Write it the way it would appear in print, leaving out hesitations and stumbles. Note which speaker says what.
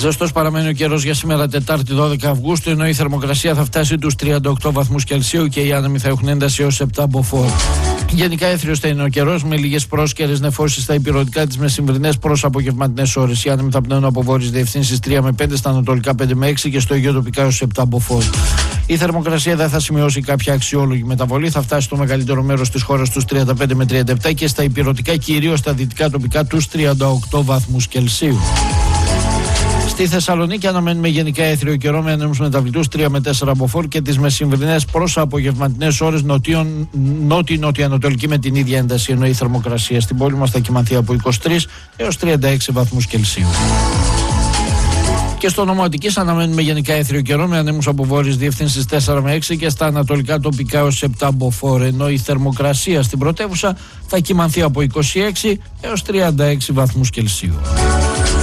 Speaker 1: Ζεστός παραμένει ο καιρός για σήμερα Τετάρτη 12 Αυγούστου, ενώ η θερμοκρασία θα φτάσει τους 38 βαθμούς Κελσίου και οι άνεμοι θα έχουν ένταση έως 7 μποφόρ. Γενικά έθριος θα είναι ο καιρός, με λίγες πρόσκαιρες νεφώσεις στα ηπειρωτικά της μεσημβρινές προς απογευματινές ώρες. Οι άνεμοι θα πνέουν από βόρειες διευθύνσεις 3 με 5, στα ανατολικά 5 με 6 και στο Αιγαίο τοπικά έως 7 μποφόρ. Η θερμοκρασία δεν θα σημειώσει κάποια αξιόλογη μεταβολή, θα φτάσει στο μεγαλύτερο μέρος της χώρας τους 35 με 37 και στα ηπειρωτικά, κυρίως στα δυτικά τοπικά, τους 38 βαθμούς Κελσίου. Στη Θεσσαλονίκη αναμένουμε γενικά έθριο καιρό με ανέμους μεταβλητούς 3 με 4 μποφόρ και τις μεσημβρινές προς απογευματινές ώρες νότιο-νοτιοανατολική με την ίδια ένταση, ενώ η θερμοκρασία στην πόλη μας θα κυμανθεί από 23 έως 36 βαθμούς Κελσίου. Και στο νομό Αττικής αναμένουμε γενικά έθριο καιρό με ανέμους από βόρειες διευθύνσεις 4 με 6 και στα ανατολικά τοπικά έως 7 μποφόρ, ενώ η θερμοκρασία στην πρωτεύουσα θα κυμανθεί από 26 έως 36 βαθμούς Κελσίου.